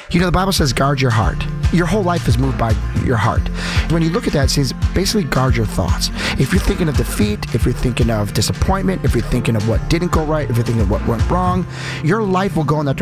You know, the Bible says guard your heart. Your whole life is moved by your heart. When you look at that, it says basically guard your thoughts. If you're thinking of defeat, if you're thinking of disappointment, if you're thinking of what didn't go right, if you're thinking of what went wrong, your life will go in that direction.